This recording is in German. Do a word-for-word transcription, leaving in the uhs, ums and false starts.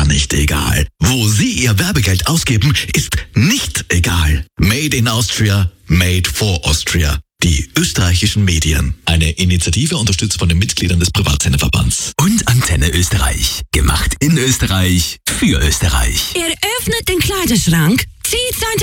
nicht egal. Wo Sie Ihr Werbegeld ausgeben, ist nicht egal. Made in Austria, made for Austria. Die österreichischen Medien. Eine Initiative unterstützt von den Mitgliedern des Privatsenderverbands. Und Antenne Österreich. Gemacht in Österreich, für Österreich. Er öffnet den Kleiderschrank, zieht sein